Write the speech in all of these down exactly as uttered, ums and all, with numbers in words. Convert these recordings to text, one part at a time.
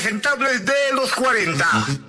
Impresentables de los cuarenta.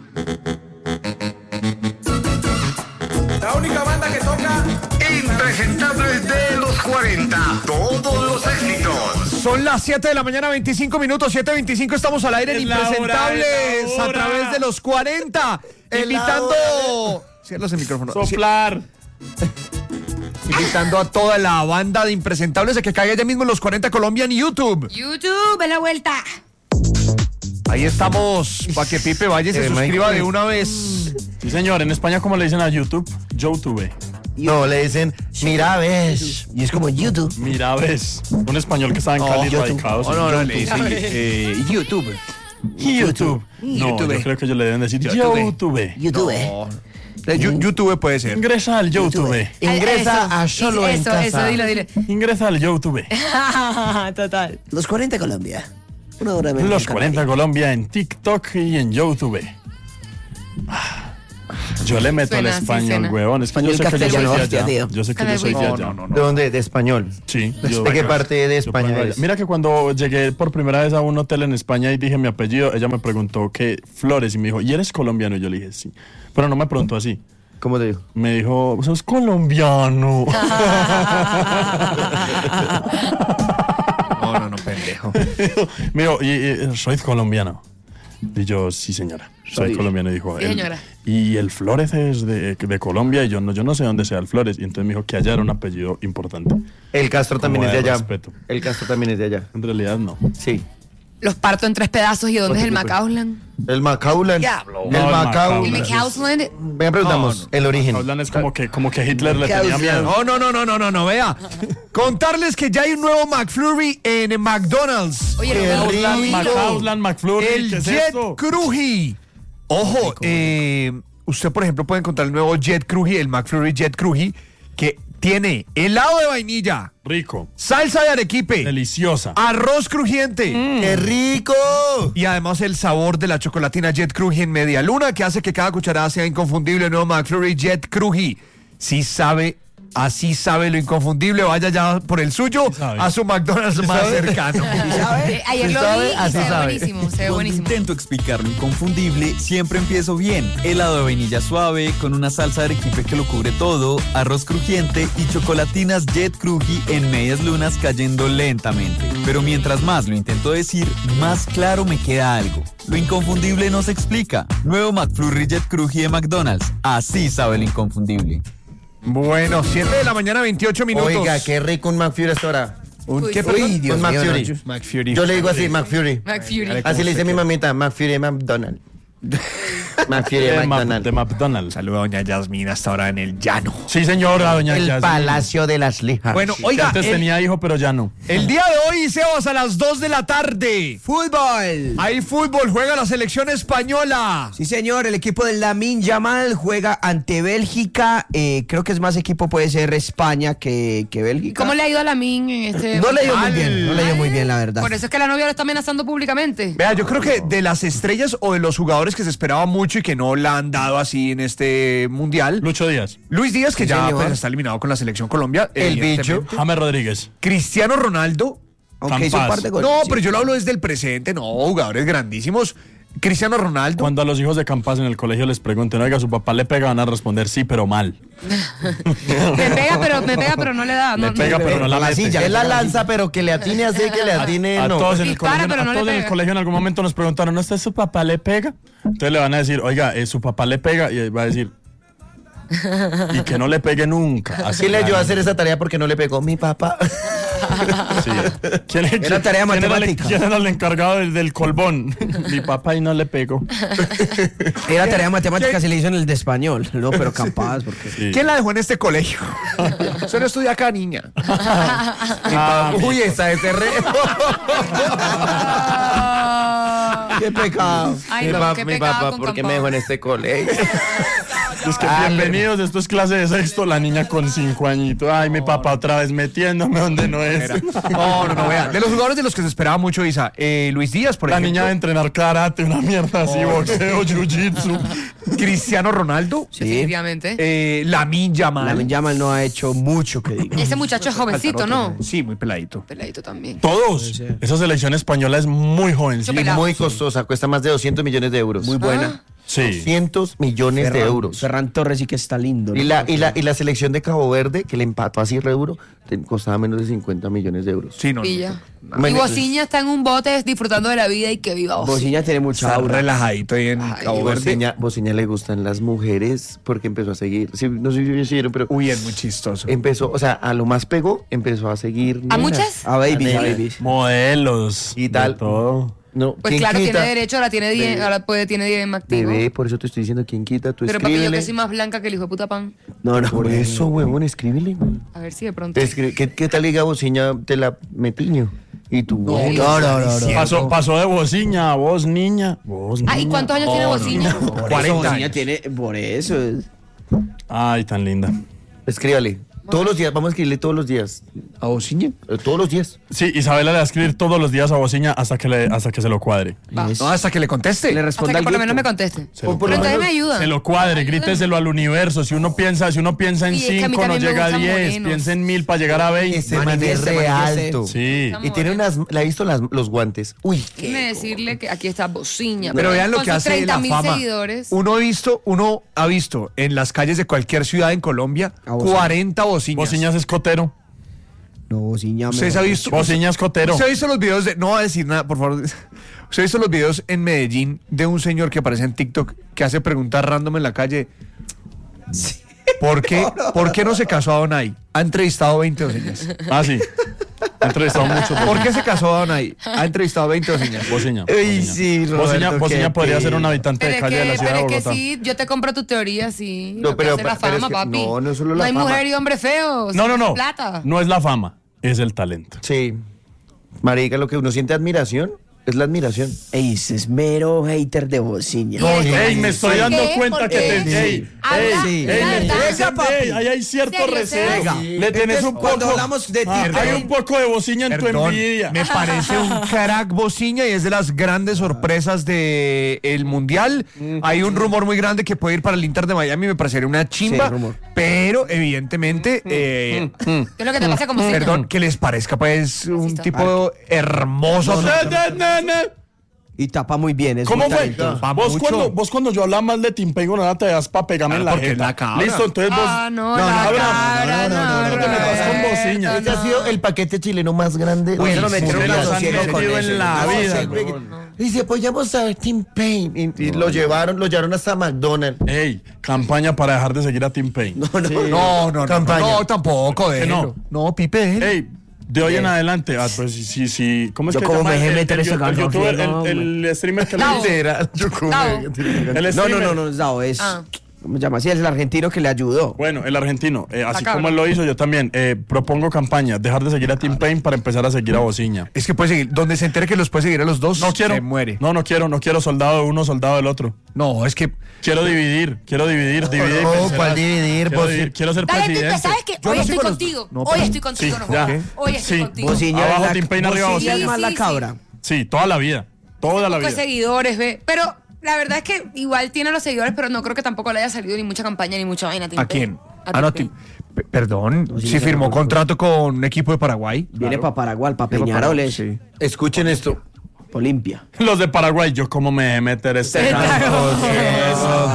La única banda que toca. Impresentables de los cuarenta. Todos los éxitos. Son las siete de la mañana, veinticinco minutos, siete veinticinco, estamos al aire en Es la hora, Impresentables es la hora. a través de los cuarenta. Es Invitando... la Cierras el micrófono. Soplar. Invitando a toda la banda de Impresentables a que caiga ya mismo en los cuarenta Colombia en YouTube. YouTube, en la vuelta. Ahí estamos, para que Pipe vaya y se Eh, suscriba Michael. de una vez. Sí, señor. En España, ¿cómo le dicen a YouTube? YouTube. No, le dicen, mira, ves. Y es como YouTube. Mira, ves. Un español que estaba en Cali YouTube. radicado. Oh, no, no, le dicen eh, YouTube. YouTube. No, YouTube. yo creo que ellos le deben decir YouTube. YouTube. YouTube. No. Eh, Yu- YouTube puede ser. Ingresa al YouTube. Ingresa Eso, a Solo en eso, Casa. Eso, dilo, dilo. Ingresa al YouTube. Total. Los cuarenta Colombia. Una hora menos. Los cuarenta Colombia en TikTok y en YouTube. Ah, Yo le meto Suena, al sí, español, suena. huevón. Es que yo sé que yo soy Castellano, de hostia, allá. tío. Yo sé que Suena yo soy de muy- allá. No, no, no. ¿De dónde? De español. Sí. ¿De yo- qué parte de yo España vengo de eres? allá. Mira que cuando llegué por primera vez a un hotel en España y dije mi apellido, ella me preguntó qué Flores y me dijo, ¿y eres colombiano? Y yo le dije, sí. Pero no me preguntó así. ¿Cómo te digo? Me dijo, sos colombiano. No, no, no, pendejo. Me dijo, y, y, soy colombiano. Y yo, sí, señora, soy Soy- colombiano. Y dijo, Sí, "El- señora. y el Flores es de, de Colombia. Y yo no, yo no sé dónde sea el Flores. Y entonces me dijo que allá era un apellido importante. El Castro también Como es de de allá. respeto. El Castro también es de allá. En realidad no. Sí. Los parto en tres pedazos. ¿Y dónde es el Macaulay? El Macaulan. Diablo. El No, el Macaulan. El Macaulan. Macaulay. Venga, preguntamos el origen. Hablan es como que, como que Hitler le tenía miedo. No, no, no, no, no, no, no, vea. Contarles que ya hay un nuevo McFlurry en McDonald's. Oye, Qué lo rico. Macaulay, McFlurry, El ¿qué es Jet esto? Cruji. Ojo, eh, usted por ejemplo puede encontrar el nuevo Jet Cruji, el McFlurry Jet Cruji, que tiene helado de vainilla, Rico, salsa de arequipe, deliciosa. arroz crujiente ¡Qué rico! y además el sabor de la chocolatina Jet Cruji en media luna que hace que cada cucharada sea inconfundible. El nuevo McFlurry Jet Cruji. Sí sabe, así sabe lo inconfundible. Vaya ya por el suyo Sí sabe. a su McDonald's más sabe? cercano. Eh, ayer ¿Sí lo sabe? vi y Así se ve sabe. buenísimo. Se ve Cuando buenísimo. intento explicar lo inconfundible, siempre empiezo bien. Helado de vainilla suave, con una salsa de arequipe que lo cubre todo, arroz crujiente y chocolatinas Jet Cruji en medias lunas cayendo lentamente. Pero mientras más lo intento decir, más claro me queda algo. Lo inconfundible no se explica. Nuevo McFlurry Jet Cruji de McDonald's. Así sabe lo inconfundible. Bueno, siete de la mañana, veintiocho minutos. Oiga, qué rico un McFlurry hasta ahora. Un, Uy, ¿Qué, sí. perdón? Uy, Dios Un mío, McFlurry. Nacho. McFlurry. Yo le digo así, McFlurry. McFlurry. Así le dice mi mamita, McFlurry McDonald's. McFlurry De, Ma- McDonald's. de McDonald's. Saluda a doña Yasmina hasta ahora en el llano. Sí, señora, doña El Yasmín. Palacio de las Lijas. Bueno, Que oiga, antes el, tenía hijo, pero ya no. el día de hoy, Sebas, a las dos de la tarde. Fútbol. Hay fútbol, juega la selección española. Sí, señor, el equipo del Lamine Yamal juega ante Bélgica. Eh, creo que es más equipo, puede ser España que, que Bélgica. ¿Cómo le ha ido a Lamin en este? No le ha ido muy Mal. bien, no le ha ido muy bien, la verdad. Por eso es que la novia lo está amenazando públicamente. Vea, yo creo que de las estrellas o de los jugadores que se esperaba mucho y que no la han dado así en este mundial, Lucho Díaz. Luis Díaz, que Sí, ya señor. pues, está eliminado con la selección Colombia. El evidentemente. bicho. James Rodríguez. Cristiano Ronaldo. Aunque hizo un Campas. par de goles. No, sí. pero yo lo hablo desde el presente, no, jugadores grandísimos. Cristiano Ronaldo. Cuando a los hijos de Campas en el colegio les pregunten, oiga, su papá le pega, van a responder sí, pero mal. Me pega, pero me pega, pero no le da. Le No, pega, no. pero no la la mete. silla. Es la lanza, pero que le atine así, que le atine, A no. todos, en el, Dispara, colegio, pero a no le todos en el pega. colegio en algún momento nos preguntaron, ¿no está su papá le pega? Entonces le van a decir, oiga, eh, su papá le pega, y él va a decir, y que no le pegue nunca. Así ¿Quién le ayudó a claro. hacer esa tarea porque no le pegó? Mi papá. Sí. ¿Quién, Era tarea quién era el- matemática. ¿Quién era el encargado del, del colbón? Mi papá y no le pegó. Era tarea de matemáticas y le hizo en el de español. No, pero capaz, porque... Sí. ¿Quién la dejó en este colegio? Eso no estudia acá, niña. Ah, Uy, esa es re. ¡Qué pecado! Ay, mi no, papá, qué mi pecado papá, con ¿por qué Campos. me dejó en este colegio? Es que bienvenidos, esto es clase de sexto, la niña con cinco añitos. Ay, mi papá otra vez metiéndome donde no es. No, no, no, vea. De los jugadores de los que se esperaba mucho, Isa, eh, Luis Díaz, por La ejemplo. niña de entrenar karate, una mierda así, boxeo, jiu-jitsu. Cristiano Ronaldo. Sí. Definitivamente. Eh, Lamine Yamal. Lamine Yamal no ha hecho mucho que diga. Ese muchacho es jovencito, ¿no? Sí, muy peladito. Peladito también. Todos. Esa selección española es muy jovencita. Pelado. Muy costosa, cuesta más de doscientos millones de euros. Muy buena. Sí. doscientos millones de Ferran- euros. Ferran Torres sí que está lindo. ¿no? Y la, y, la, y la selección de Cabo Verde, que le empató así re duro, te- costaba menos de cincuenta millones de euros. Sí, no. Pilla. Y Bueno, Bociña está en un bote disfrutando de la vida y que viva Bociña. Bociña tiene mucha Está aura. relajadito ahí en Ay, Cabo Verde. Bociña, Bociña le gustan las mujeres porque empezó a seguir. Sí, no sé si vieron, pero Uy, es muy chistoso. empezó, o sea, a lo más pegó, empezó a seguir. ¿A nenas. muchas? A babies, a nenas. babies. Modelos. Y tal. de todo. No, Pues ¿quién claro, quita? tiene derecho, ahora tiene D M, Bebé. ahora puede, tiene D M activo. Bebé, por eso te estoy diciendo, ¿quién quita? Tú Pero papi, yo escríbele. que soy más blanca que el hijo de puta pan. No, no, Por eso, huevón, escríbele. A ver si de pronto. Te escri- ¿Qué, ¿Qué tal liga Bociña? Te la metiño. Y tú, No, no, no, no, no. Pasó, pasó de Bociña a vos, niña. Vos, niña. Ah, ¿y cuántos años tiene Bociña? Por eso cuarenta Bociña años. tiene, por eso es. Ay, tan linda. escríbale. Todos los días, vamos a escribirle todos los días. ¿A Bociña? Eh, Todos los días. Sí, Isabela le va a escribir todos los días a Bociña hasta que, le, hasta que se lo cuadre. Va. No, hasta que le conteste. Le Hasta responde que al por lo grupo. menos me conteste. Se lo, Pero entonces me ayuda. se lo cuadre, gríteselo al universo. Si uno piensa, si uno piensa en Y es que a mí cinco, no también me llega a gustan diez. morenos. Piensa en mil para llegar a veinte. Ese man es Manifieste, re manifieste. alto. Sí. Y tiene unas, le ha visto las, los guantes. Uy, Déjeme decirle que aquí está Bociña. Pero vean lo con que sus hace treinta la mil fama. seguidores. Uno ha visto, uno ha visto en las calles de cualquier ciudad en Colombia A Bociña. cuarenta bociñas. Bociña es escotero. No, Bociña. ¿Usted mejor. ha visto? Bociña es cotero. ¿Usted ha visto los videos de.? No va a decir nada, por favor. ¿Usted ha visto los videos en Medellín de un señor que aparece en TikTok que hace preguntas random en la calle? ¿Por qué, ¿por qué no se casó a Donay? Ha entrevistado veinte bociñas. Ah, sí. He entrevistado mucho. ¿Por qué se casó a Donay? Ha entrevistado veinte bociñas. Bociña. Uy, Bociña. sí, Roberto, Bociña, Bociña qué podría ser pena. un habitante Pero de es calle de la que, ciudad pero de es que Bogotá. sí, yo te compro tu teoría, sí. No, Lo que pero- hace la pero es fama, que- papi. no, no es solo la No hay fama. mujer y hombre feos. No, no, no. Plata. No es la fama, es el talento. Sí. Marica, lo que uno siente admiración es la admiración. Ey, ese es mero hater de Bociña. Y es que- Ey, me estoy ¿Por dando qué? cuenta ¿Por que qué? te. Ey, Habla, ey, sí. ey, la me verdad. dicen, ey, ahí hay cierto ¿Serio, recelo. serio? Le tenés un Cuando poco. hablamos de Ah, T-Pain. hay un poco de bociña en tu Perdón, envidia. me parece un crack bociña y es de las grandes sorpresas del el mundial. Hay un rumor muy grande que puede ir para el Inter de Miami, me parecería una chimba, Sí, rumor. pero evidentemente, eh, ¿Qué es lo que te pasa como si perdón, que les parezca pues un está. tipo hermoso. No, no, no, no. Y tapa muy bien. Es ¿Cómo muy fue? talentoso. Va Vos mucho. cuando, vos cuando yo hablaba mal de Timpey Gonada te das pa' pegarme Ah, en la porque es jeta. la cabra. Listo, entonces vos. Ah, no, No, la no, cabra, no, no, no, no, no te metas con bociña. no, Ese ha no. sido el paquete chileno más grande. Uy, del se lo metieron mundial. una los han sociedad con metido eso. en la No, vida. siempre- Dice, apoyamos a Tim Payne. Y, y lo llevaron, lo llevaron hasta McDonald's. Ey, campaña para dejar de seguir a Timpey. No, no, No, no, no, Campaña. no, tampoco, Que déjelo. No, Pipe, déjelo. Ey, de hoy en adelante, ah, pues sí, sí, sí. ¿Cómo es Yo que como se llama me dejé el, meter el, esa el garra youtuber, fría, no, el, el streamer que Dao. le Literal, yo como. Dao. El no, streamer. no, no, no, Dao, es. Ah. ¿Cómo se llama? Sí, es el argentino que le ayudó. Bueno, el argentino, eh, así cabra. como él lo hizo, yo también eh, propongo campaña, dejar de seguir a Tim Payne para empezar a seguir a Bociña. Es que puede seguir, donde se entere que los puede seguir a los dos, No quiero. se muere. No, no quiero, no quiero soldado de uno, soldado del otro. No, es que Quiero dividir, quiero dividir, dividir. y No, vencerás. ¿cuál dividir? Quiero, Vos- dividir, quiero ser Dale, Pipe, presidente. ¿sabes qué? Yo Hoy no estoy sigo los- contigo. No, Hoy pero- estoy contigo, Sí, no ya. jodas. Hoy estoy Sí. contigo. Bociña Abajo es la, Tim Payne, arriba Bociña Bociña. es más Sí, la sí, cabra. Sí, toda la vida. Toda la Poco de vida. seguidores, ve. Pero la verdad es que igual tiene los seguidores, pero no creo que tampoco le haya salido ni mucha campaña ni mucha vaina. ¿a quién? A Ah, no, Tim Tim- P- Perdón, sí, si sí, firmó sí. contrato con un equipo de Paraguay. Viene para Paraguay, para Viene pa' Peñaroles, Sí. Escuchen esto. Olimpia. Los de Paraguay, yo cómo me dejé meter este canto. Eso,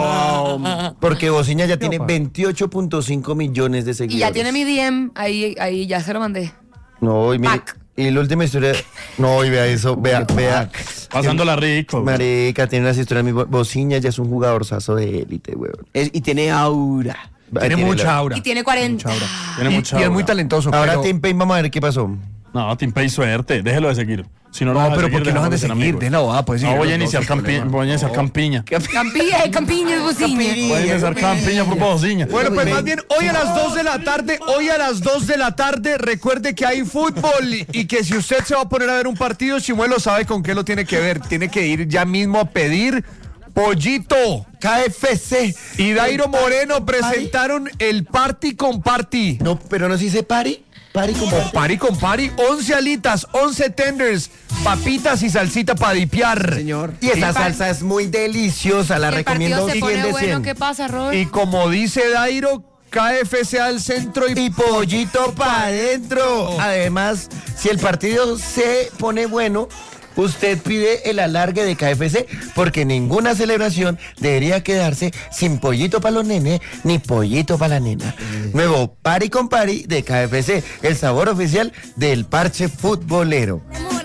miro. Porque Bociña ya tiene veintiocho punto cinco millones de Y seguidores. ya tiene mi D M, ahí, ahí ya se lo mandé. No, y mire. Pac. Y la última historia. No, y vea eso. Vea, vea. Pasándola rico. güey. Marica, tiene unas historias muy bu- Bociña ya es un jugadorzazo de élite, weón. Es- y tiene aura. Va, Tiene mucha la- aura. Y tiene cuarenta. Tiene Y, mucha y es muy aura. talentoso. Ahora pero- Tim Payne, vamos a ver qué pasó. No, Tim Payne, suerte. Déjelo de seguir. Si no, No, lo deja pero seguir, ¿por qué lo dejan de dejamos ser seguir? amigos. Den la bobada, puede seguir No, voy a los dos, iniciar sin campiña. problema. Voy a iniciar campiña. Campiña, eh, Campiña es Bociña. Voy a iniciar campiña por Bociña. Bueno, pues más bien, hoy a las dos de la tarde, hoy a las dos de la tarde, recuerde que hay fútbol y, y que si usted se va a poner a ver un partido, Chimuelo sabe con qué lo tiene que ver. Tiene que ir ya mismo a pedir pollito. K F C. Y Dairo Moreno presentaron el Party con Party. No, pero no se dice party. Party con party. Party con Party, once alitas, once tenders, papitas y salsita para dipiar. Señor. Y esa salsa es muy deliciosa, la El recomiendo partido se cien pone de bueno, cien. ¿qué pasa, Robert? Y como dice Dairo, K F C al centro y, Y pollito para adentro. Además, si el partido se pone bueno, usted pide el alargue de K F C, porque ninguna celebración debería quedarse sin pollito para los nenes ni pollito para la nena. Nuevo Party con Party de K F C, el sabor oficial del parche futbolero.